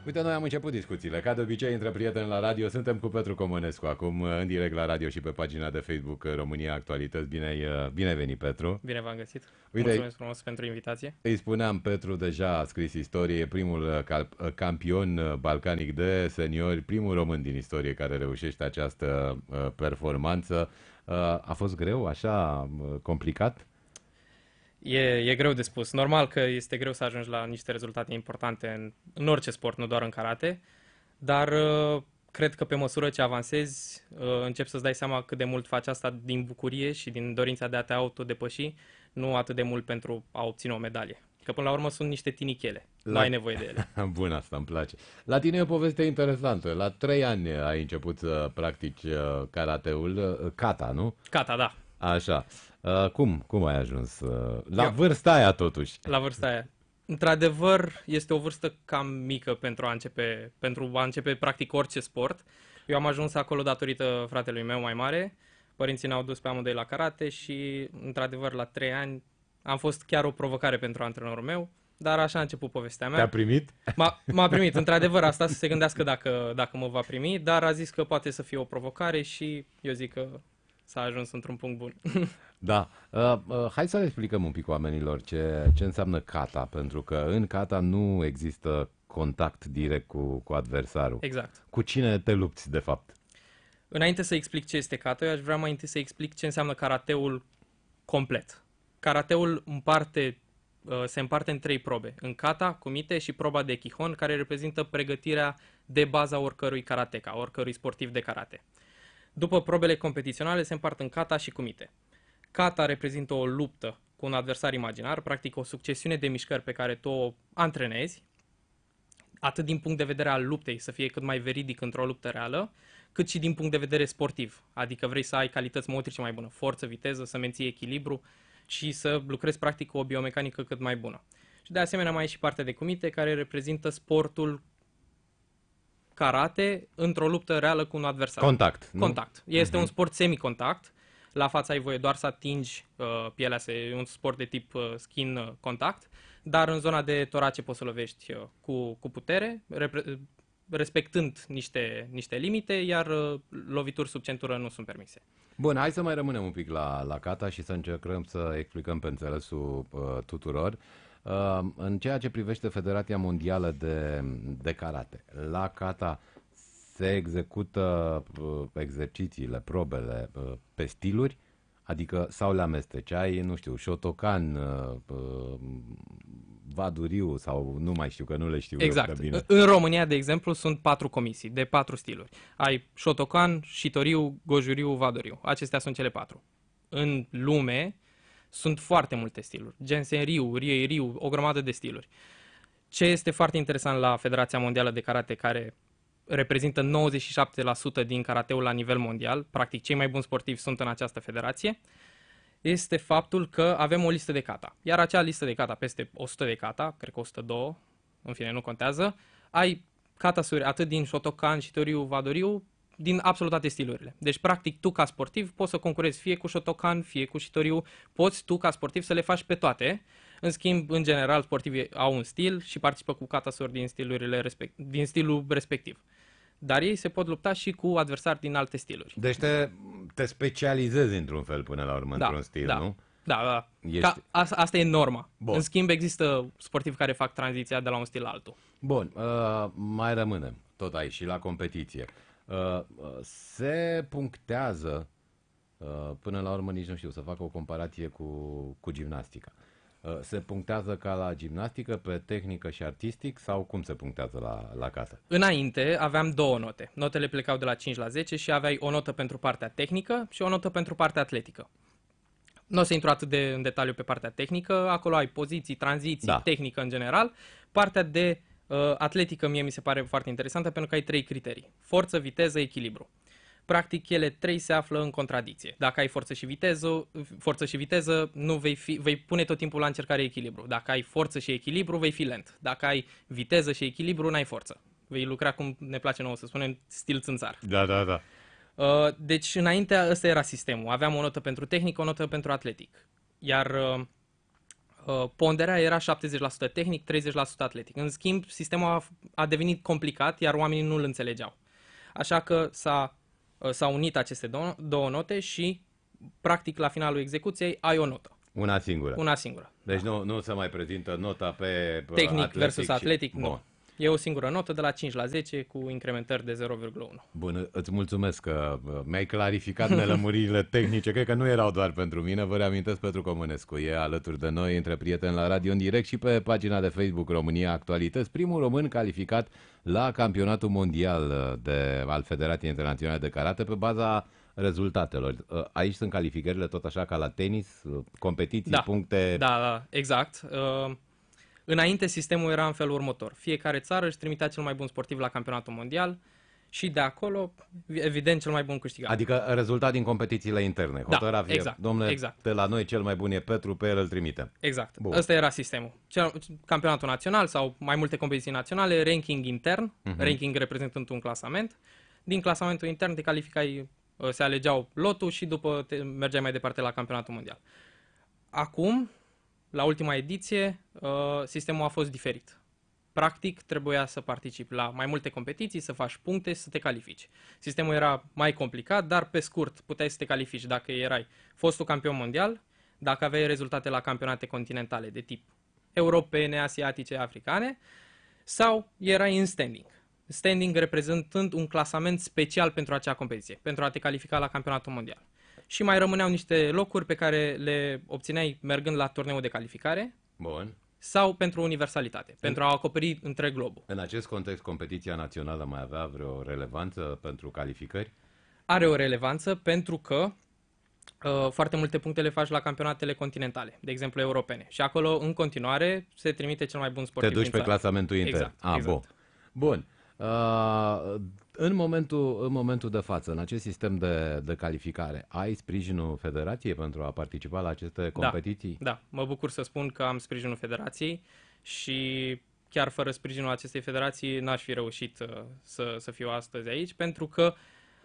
Uite, noi am început discuțiile. Ca de obicei, între prieteni la radio, suntem cu Petru Comănescu, acum în direct la radio și pe pagina de Facebook România Actualități. Bine ai venit, Petru. Bine v-am găsit. Uite, Mulțumesc frumos pentru invitație. îi spuneam, Petru deja a scris istorie, e primul campion balcanic de seniori, primul român din istorie care reușește această performanță. A fost greu, așa, complicat? E greu de spus. Normal că este greu să ajungi la niște rezultate importante în orice sport, nu doar în karate, dar cred că pe măsură ce avansezi, începi să-ți dai seama cât de mult faci asta din bucurie și din dorința de a te autodepăși, nu atât de mult pentru a obține o medalie. Că până la urmă sunt niște tinichele, nu ai nevoie de ele. Bun, asta îmi place. La tine e o poveste interesantă. La 3 ani ai început să practici karateul, kata, nu? Kata, da. Așa. Cum ai ajuns? La vârsta aia, totuși. La vârsta aia. Într-adevăr, este o vârstă cam mică pentru a începe practic orice sport. Eu am ajuns acolo datorită fratelui meu mai mare. Părinții ne-au dus pe amândoi la karate și, într-adevăr, la 3 ani am fost chiar o provocare pentru antrenorul meu, dar așa a început povestea mea. Te-a primit? M-a primit, într-adevăr, asta să se gândească dacă mă va primi, dar a zis că poate să fie o provocare și eu zic că s-a ajuns într-un punct bun. Da. Hai să le explicăm un pic oamenilor ce înseamnă kata, pentru că în kata nu există contact direct cu adversarul. Exact. Cu cine te lupți, de fapt? Înainte să explic ce este kata, eu aș vrea mai întâi să explic ce înseamnă karateul complet. Karateul se împarte în 3 probe. În kata, kumite și proba de kihon, care reprezintă pregătirea de baza oricărui karateka, oricărui sportiv de karate. După probele competiționale se împart în kata și kumite. Kata reprezintă o luptă cu un adversar imaginar, practic o succesiune de mișcări pe care tu o antrenezi, atât din punct de vedere al luptei, să fie cât mai veridic într-o luptă reală, cât și din punct de vedere sportiv. Adică vrei să ai calități motrice mai bună, forță, viteză, să menții echilibru și să lucrezi practic cu o biomecanică cât mai bună. Și de asemenea mai e și partea de kumite, care reprezintă sportul karate într-o luptă reală cu un adversar. Contact. Nu? Contact. Este un sport semi-contact. La față ai voie doar să atingi pielea, e un sport de tip skin contact, dar în zona de torace poți să lovești cu putere, respectând niște limite, iar lovituri sub centură nu sunt permise. Bun, hai să mai rămânem un pic la kata și să încercăm să explicăm pe înțelesul tuturor. În ceea ce privește Federația Mondială de Karate, la kata se execută exercițiile, probele pe stiluri, adică sau le amesteci, ai, nu știu, Shotokan, Vaduriu sau nu mai știu, că nu le știu exact. bine. În România, de exemplu, sunt 4 comisii de 4 stiluri. Ai Shotokan, Shitoriu, Gojuriu, Vaduriu. Acestea sunt cele 4. În lume sunt foarte multe stiluri. Gensen-ryu, Riei-ryu, o grămadă de stiluri. Ce este foarte interesant la Federația Mondială de Karate, care reprezintă 97% din karateul la nivel mondial, practic cei mai buni sportivi sunt în această federație, este faptul că avem o listă de kata. Iar acea listă de kata, peste 100 de kata, cred că 102, în fine, nu contează, ai katasuri atât din Shotokan, Shitoryu, Vadoriu, din absolut toate stilurile. Deci, practic, tu ca sportiv poți să concurezi fie cu Shotokan, fie cu Shitoryu, poți tu ca sportiv să le faci pe toate. În schimb, în general, sportivii au un stil și participă cu katasuri din stilul respectiv. Dar ei se pot lupta și cu adversari din alte stiluri. Deci te specializezi într-un fel până la urmă, într-un stil, nu? Da. Asta e norma. Bun. În schimb, există sportivi care fac tranziția de la un stil la altul. Bun, mai rămânem tot aici și la competiție. Se punctează, până la urmă nici nu știu, să fac o comparație cu gimnastica. Se punctează ca la gimnastică pe tehnică și artistic sau cum se punctează la kata? Înainte aveam 2 note. Notele plecau de la 5 la 10 și aveai o notă pentru partea tehnică și o notă pentru partea atletică. Nu o să intru atât de în detaliu pe partea tehnică, acolo ai poziții, tranziții, tehnică în general. Partea de atletică mie mi se pare foarte interesantă pentru că ai 3 criterii. Forță, viteză, echilibru. Practic, ele 3 se află în contradicție. Dacă ai forță și viteză, nu vei pune tot timpul la încercare echilibru. Dacă ai forță și echilibru, vei fi lent. Dacă ai viteză și echilibru, n-ai forță. Vei lucra, cum ne place nouă să spunem, stil țânțar. Da. Deci, înainte, ăsta era sistemul. Aveam o notă pentru tehnică, o notă pentru atletic. Iar Ponderea era 70% tehnic, 30% atletic. În schimb, sistemul a devenit complicat, iar oamenii nu îl înțelegeau. Așa că s-au unit aceste două note și, practic, la finalul execuției ai o notă. Una singură. Una singură. Deci nu se mai prezintă nota pe Tehnic atletic versus atletic, și... nu. E o singură notă de la 5 la 10 cu incrementări de 0,1. Bun, îți mulțumesc că mi-ai clarificat nelămuririle tehnice. Cred că nu erau doar pentru mine. Vă reamintesc, Petru Comănescu e alături de noi, între prieteni la Radio în direct și pe pagina de Facebook România Actualități. Primul român calificat la campionatul mondial al Federației Internaționale de Karate pe baza rezultatelor. Aici sunt calificările tot așa ca la tenis, competiții, puncte... Da, exact. Înainte sistemul era în felul următor. Fiecare țară își trimitea cel mai bun sportiv la campionatul mondial și de acolo, evident, cel mai bun câștigat. Adică rezultat din competițiile interne. Hotărârea fie, exact, domnule, exact. de la noi cel mai bun e Petru, pe el îl trimitem. Exact. Bun. Ăsta era sistemul. Campionatul național sau mai multe competiții naționale, ranking intern, ranking reprezentând un clasament. Din clasamentul intern te calificai, se alegeau lotul și după mergeai mai departe la campionatul mondial. Acum, la ultima ediție, sistemul a fost diferit. Practic, trebuia să participi la mai multe competiții, să faci puncte, să te califici. Sistemul era mai complicat, dar pe scurt puteai să te califici dacă erai fostul campion mondial, dacă aveai rezultate la campionate continentale de tip europene, asiatice, africane, sau erai în standing. Standing reprezentând un clasament special pentru acea competiție, pentru a te califica la campionatul mondial. Și mai rămâneau niște locuri pe care le obțineai mergând la turneul de calificare. Bun. Sau pentru universalitate, pentru a acoperi întreg globul. În acest context, competiția națională mai avea vreo relevanță pentru calificări? Are o relevanță pentru că foarte multe puncte le faci la campionatele continentale, de exemplu europene. Și acolo, în continuare, se trimite cel mai bun sportiv. Te duci pe clasamentul intern. Exact. Bun. În momentul de față, în acest sistem de calificare, ai sprijinul Federației pentru a participa la aceste competiții? Da, mă bucur să spun că am sprijinul Federației și chiar fără sprijinul acestei federații n-aș fi reușit să fiu astăzi aici, pentru că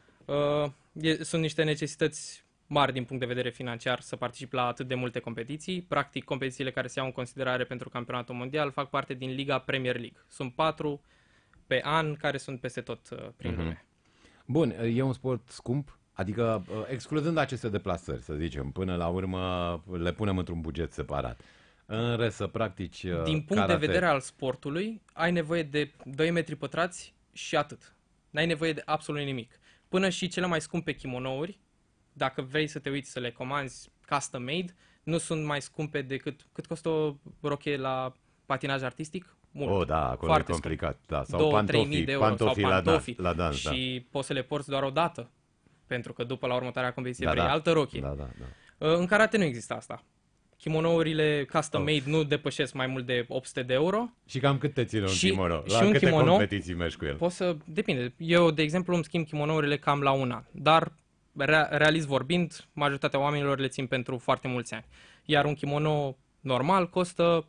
sunt niște necesități mari din punct de vedere financiar să particip la atât de multe competiții. Practic, competițiile care se iau în considerare pentru campionatul mondial fac parte din Liga Premier League. Sunt 4 pe an care sunt peste tot prin lume. Bun, e un sport scump? Adică, excludând aceste deplasări, să zicem, până la urmă le punem într-un buget separat. În rest, să practici din punct de vedere al sportului, ai nevoie de 2 metri pătrați și atât. N-ai nevoie de absolut nimic. Până și cele mai scumpe kimonouri, dacă vrei să te uiți să le comanzi custom made, nu sunt mai scumpe decât cât costă o rochie la patinaj artistic? Mult. Da, acolo foarte e complicat. Da. Sau 2-3 mii de euro sau pantofi. La dans, și poți să le porți doar o dată. Pentru că după la următoarea competiție vrei altă rochie. Da. În karate nu există asta. Kimonourile custom made nu depășesc mai mult de 800 de euro. Și cam cât te ține un kimono? La câte kimono, competiții mergi cu el? Depinde. Eu, de exemplu, îmi schimb kimonourile cam la un an. Dar, realist vorbind, majoritatea oamenilor le țin pentru foarte mulți ani. Iar un kimono normal costă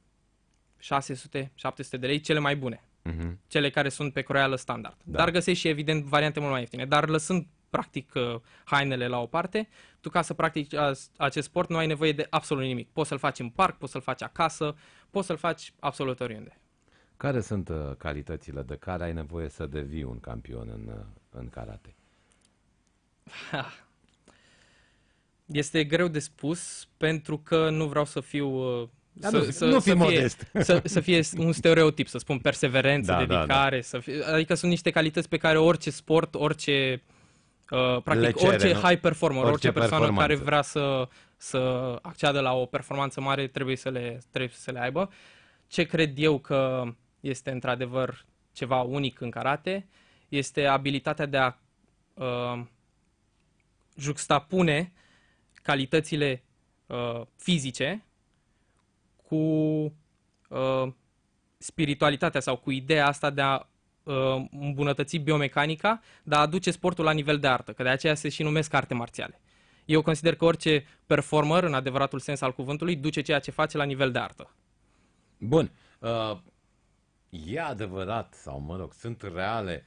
600-700 de lei, cele mai bune. Cele care sunt pe croială standard. Dar găsești și, evident, variante mult mai ieftine. Dar lăsând, practic, hainele la o parte, tu ca să practici acest sport nu ai nevoie de absolut nimic. Poți să-l faci în parc, poți să-l faci acasă, poți să-l faci absolut oriunde. Care sunt calitățile de care ai nevoie să devii un campion în karate? Este greu de spus, pentru că nu vreau să fiu... Să fie un stereotip, să spun perseverență, dedicare. Adică sunt niște calități pe care orice sport, orice high performer, orice persoană care vrea să acceadă la o performanță mare trebuie să le aibă. Ce cred eu că este într-adevăr ceva unic în karate este abilitatea de a juxtapune calitățile fizice cu spiritualitatea sau cu ideea asta de a îmbunătăți biomecanica, de a aduce sportul la nivel de artă, că de aceea se și numesc arte marțiale. Eu consider că orice performer, în adevăratul sens al cuvântului, duce ceea ce face la nivel de artă. Bun. E adevărat, sau mă rog, sunt reale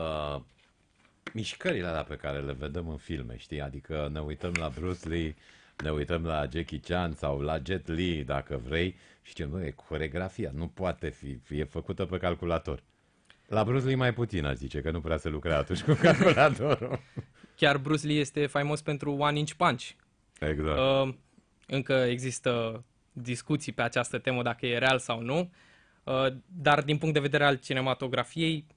mișcările alea pe care le vedem în filme, știi? Adică ne uităm la Bruce Lee, ne uităm la Jackie Chan sau la Jet Li, dacă vrei, și zicem, băi, coregrafia nu poate fi, e făcută pe calculator. La Bruce Lee mai puțin, aș zice, că nu prea se lucra atunci cu calculatorul. Chiar Bruce Lee este faimos pentru One Inch Punch. Exact. Încă există discuții pe această temă dacă e real sau nu, dar din punct de vedere al cinematografiei,